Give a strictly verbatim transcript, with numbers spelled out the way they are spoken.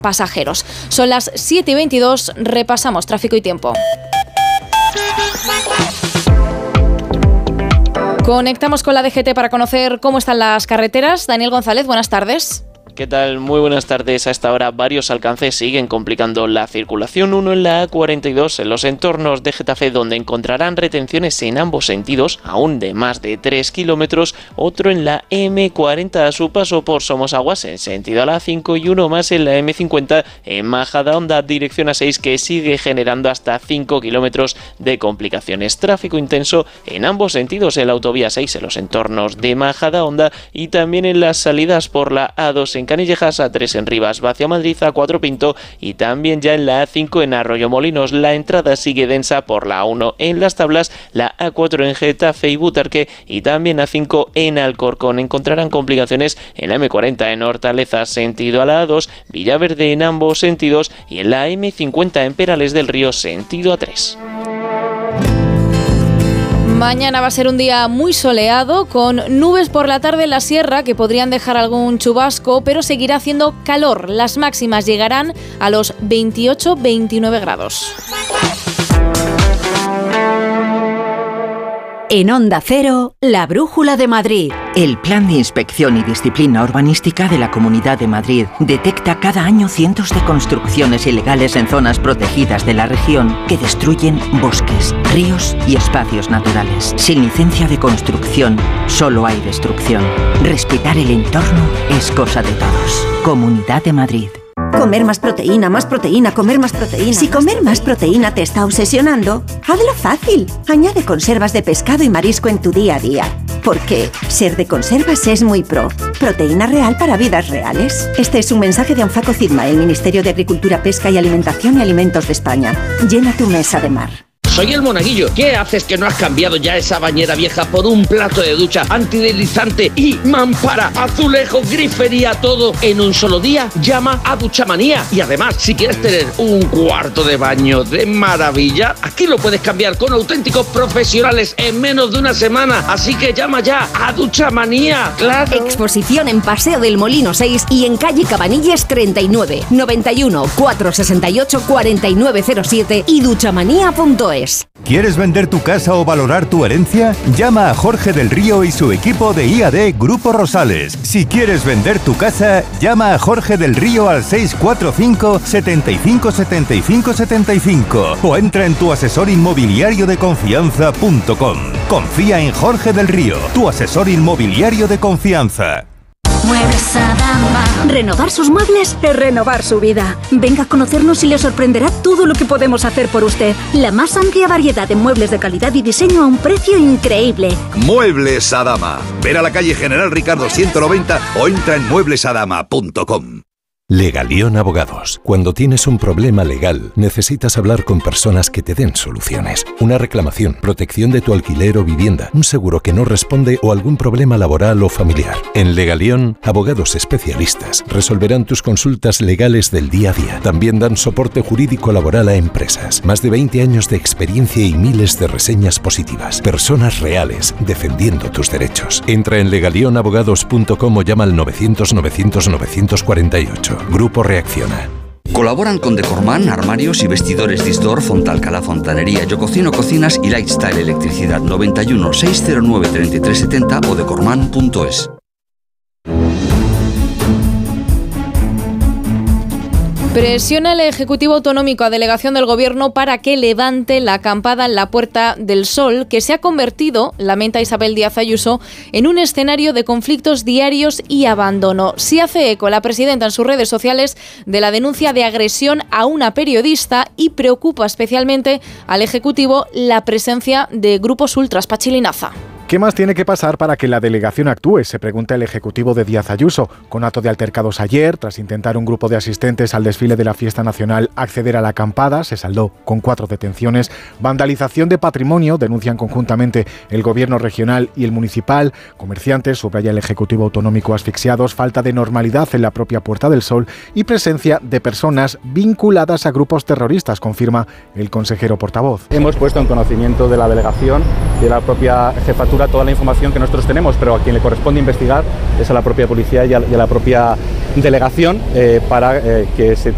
pasajeros. Son las siete y veintidós, repasamos tráfico y tiempo. Conectamos con la D G T para conocer cómo están las carreteras. Daniel González, buenas tardes. ¿Qué tal? Muy buenas tardes. A esta hora varios alcances siguen complicando la circulación. Uno en la A cuarenta y dos en los entornos de Getafe, donde encontrarán retenciones en ambos sentidos, aún de más de tres kilómetros. Otro en la eme cuarenta a su paso por Somosaguas en sentido a la A cinco, y uno más en la eme cincuenta en Majadahonda dirección A seis, que sigue generando hasta cinco kilómetros de complicaciones. Tráfico intenso en ambos sentidos en la autovía seis en los entornos de Majadahonda y también en las salidas por la A dos en Canillejas, A tres en Rivas, hacia Madrid, A cuatro Pinto, y también ya en la A cinco en Arroyomolinos. La entrada sigue densa por la A uno en Las Tablas, la A cuatro en Getafe y Butarque, y también A cinco en Alcorcón. Encontrarán complicaciones en la eme cuarenta en Hortaleza sentido a la A dos, Villaverde en ambos sentidos, y en la eme cincuenta en Perales del Río sentido A tres. Mañana va a ser un día muy soleado, con nubes por la tarde en la sierra que podrían dejar algún chubasco, pero seguirá haciendo calor. Las máximas llegarán a los veintiocho a veintinueve grados. En Onda Cero, la Brújula de Madrid. El Plan de Inspección y Disciplina Urbanística de la Comunidad de Madrid detecta cada año cientos de construcciones ilegales en zonas protegidas de la región que destruyen bosques, ríos y espacios naturales. Sin licencia de construcción, solo hay destrucción. Respetar el entorno es cosa de todos. Comunidad de Madrid. Comer más proteína, más proteína, comer más proteína. Si comer más proteína te está obsesionando, hazlo fácil. Añade conservas de pescado y marisco en tu día a día. Porque ser de conservas es muy pro. Proteína real para vidas reales. Este es un mensaje de Anfaco Cidma, el Ministerio de Agricultura, Pesca y Alimentación y Alimentos de España. Llena tu mesa de mar. Soy el Monaguillo. ¿Qué haces que no has cambiado ya esa bañera vieja por un plato de ducha antideslizante y mampara, azulejo, grifería, todo en un solo día? Llama a Duchamanía. Y además, si quieres tener un cuarto de baño de maravilla, aquí lo puedes cambiar con auténticos profesionales en menos de una semana. Así que llama ya a Duchamanía. ¡Claro! Exposición en Paseo del Molino seis y en calle Cabanilles treinta y nueve, noventa y uno, cuatrocientos sesenta y ocho, cuarenta y nueve cero siete y duchamanía punto es. ¿Quieres vender tu casa o valorar tu herencia? Llama a Jorge del Río y su equipo de I A D Grupo Rosales. Si quieres vender tu casa, llama a Jorge del Río al seis cuatro cinco, setenta y cinco, setenta y cinco, setenta y cinco o entra en tu asesor inmobiliario de confianza punto com. Confía en Jorge del Río, tu asesor inmobiliario de confianza. Muebles Adama. Renovar sus muebles es renovar su vida. Venga a conocernos y le sorprenderá todo lo que podemos hacer por usted. La más amplia variedad de muebles de calidad y diseño a un precio increíble. Muebles Adama. Ver a la calle General Ricardo ciento noventa o entra en muebles adama punto com. Legalión Abogados. Cuando tienes un problema legal, necesitas hablar con personas que te den soluciones. Una reclamación, protección de tu alquiler o vivienda, un seguro que no responde o algún problema laboral o familiar. En Legalión, abogados especialistas resolverán tus consultas legales del día a día. También dan soporte jurídico laboral a empresas. Más de veinte años de experiencia y miles de reseñas positivas. Personas reales defendiendo tus derechos. Entra en legalión abogados punto com o llama al novecientos, novecientos, novecientos cuarenta y ocho. Grupo Reacciona. Colaboran con Decorman, armarios y vestidores Distor, Fontalcala, Fontanería, Yo Cocino, Cocinas y Lifestyle Electricidad. Noventa y uno, seiscientos nueve, treinta y tres setenta o decorman punto es. Presiona el Ejecutivo Autonómico a delegación del Gobierno para que levante la acampada en la Puerta del Sol, que se ha convertido, lamenta Isabel Díaz Ayuso, en un escenario de conflictos diarios y abandono. Sí hace eco la presidenta en sus redes sociales de la denuncia de agresión a una periodista y preocupa especialmente al Ejecutivo la presencia de grupos ultras. Pachi Linaza. ¿Qué más tiene que pasar para que la delegación actúe?, se pregunta el Ejecutivo de Díaz Ayuso. Con acto de altercados ayer, tras intentar un grupo de asistentes al desfile de la fiesta nacional acceder a la acampada, se saldó con cuatro detenciones. Vandalización de patrimonio, denuncian conjuntamente el Gobierno regional y el municipal. Comerciantes, subraya el Ejecutivo Autonómico, asfixiados. Falta de normalidad en la propia Puerta del Sol y presencia de personas vinculadas a grupos terroristas, confirma el consejero portavoz. Hemos puesto en conocimiento de la delegación y de la propia jefatura toda la información que nosotros tenemos, pero a quien le corresponde investigar es a la propia policía y a, y a la propia delegación eh, para eh, que se